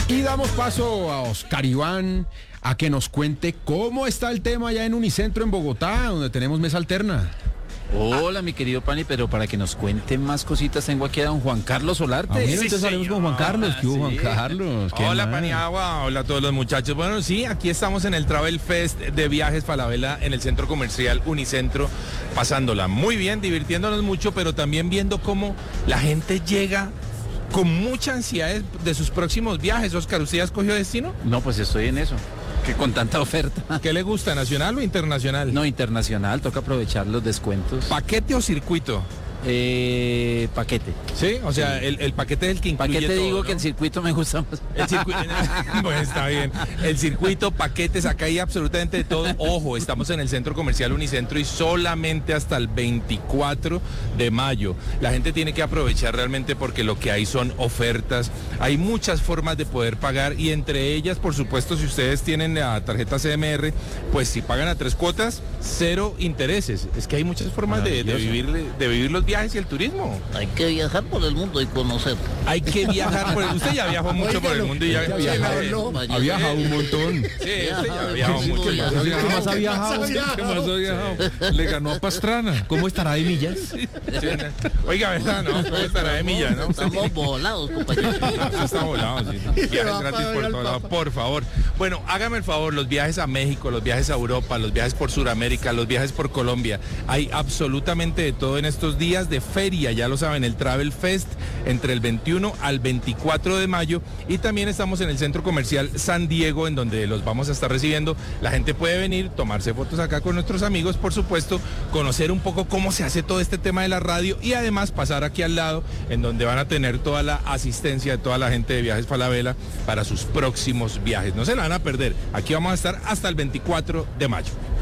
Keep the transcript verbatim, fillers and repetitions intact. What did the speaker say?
Y damos paso a Oscar Iván a que nos cuente cómo está el tema allá en Unicentro en Bogotá, donde tenemos mesa alterna. Hola, mi querido Pani, pero para que nos cuenten más cositas tengo aquí a don Juan Carlos Solarte. Ah, bueno, Sí, entonces salimos con Juan Carlos. ¿Qué hubo, sí. Juan Carlos? ¿Qué Hola más? Paniagua, hola a todos los muchachos. Bueno, sí, aquí estamos en el Travel Fest de Viajes Falabella en el centro comercial Unicentro, pasándola muy bien, divirtiéndonos mucho, pero también viendo cómo la gente llega con mucha ansiedad de sus próximos viajes. Oscar, ¿usted ya escogió destino? No, pues estoy en eso. Que con tanta oferta. ¿Qué le gusta, nacional o internacional? No, internacional, toca aprovechar los descuentos. ¿Paquete o circuito? Eh, paquete. Sí, o sea, el, el paquete es el que incluye Paquete todo, digo ¿no? que el circuito me gusta más. El circuito, pues está bien. El circuito, paquetes, acá hay absolutamente de todo. Ojo, estamos en el centro comercial Unicentro y solamente hasta el veinticuatro de mayo. La gente tiene que aprovechar realmente porque lo que hay son ofertas. Hay muchas formas de poder pagar y entre ellas, por supuesto, si ustedes tienen la tarjeta C M R, pues si pagan a tres cuotas, cero intereses. Es que hay muchas formas de, de vivir, de vivir los viajes y el turismo. Hay que viajar por el mundo y conocer. Hay que viajar por el... Usted ya viajó mucho por el mundo y ya... Ha viajado, ha viajado un montón. Sí, usted ya ha viajado mucho. ¿Qué más ha viajado? ¿Qué más ha viajado? Le ganó a Pastrana. ¿Cómo estará de millas? Oiga, ¿verdad? ¿No? ¿Cómo estará de millas, no? Estamos volados, compañeros. Usted está volado, sí. Viajes gratis por todos lados, por favor. Bueno, hágame el favor, los viajes a México, los viajes a Europa, los viajes por Sudamérica, los viajes por Colombia. Hay absolutamente de todo en estos días de feria, ya lo saben, el Travel Fest entre el veintiuno al veinticuatro de mayo y también estamos en el centro comercial San Diego en donde los vamos a estar recibiendo. La gente puede venir, tomarse fotos acá con nuestros amigos, por supuesto, conocer un poco cómo se hace todo este tema de la radio y además pasar aquí al lado en donde van a tener toda la asistencia de toda la gente de Viajes Falabella para sus próximos viajes. No se la van a perder. Aquí vamos a estar hasta el veinticuatro de mayo.